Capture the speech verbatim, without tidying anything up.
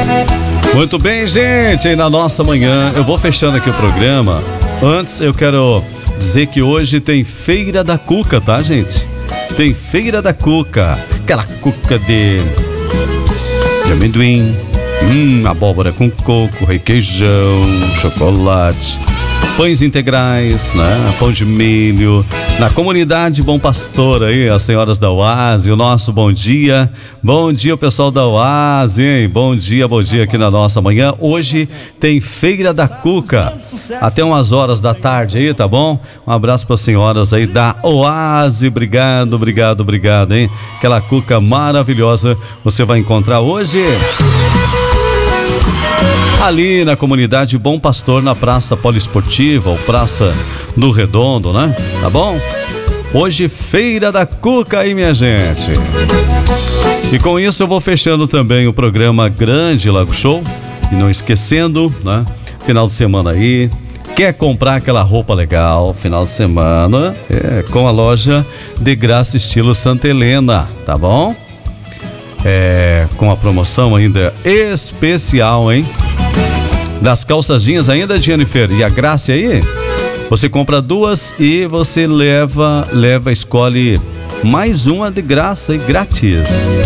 Muito bem, gente, aí na nossa manhã, eu vou fechando aqui o programa. Antes eu quero dizer que hoje tem Feira da Cuca, tá, gente? Tem Feira da Cuca, aquela cuca de, de amendoim, hum, abóbora com coco, requeijão, chocolate, pães integrais, né? Pão de milho, na comunidade Bom Pastor aí, as senhoras da Oase, o nosso bom dia, bom dia o pessoal da Oase, hein? Bom dia, bom dia aqui na nossa manhã. Hoje tem Feira da Cuca, até umas horas da tarde aí, tá bom? Um abraço para as senhoras aí da Oase, obrigado, obrigado, obrigado, hein? Aquela cuca maravilhosa você vai encontrar hoje ali na comunidade Bom Pastor, na Praça Poliesportiva, ou Praça do Redondo, né? Tá bom? Hoje, Feira da Cuca aí, minha gente. E com isso eu vou fechando também o programa Grande Lago Show. E não esquecendo, né? Final de semana aí. Quer comprar aquela roupa legal? Final de semana, é, com a loja De Graça Estilo Santa Helena, tá bom? É, com a promoção ainda especial, hein? Das calças jeans ainda, Jennifer, e a Graça aí, você compra duas e você leva, leva, escolhe mais uma de graça e grátis.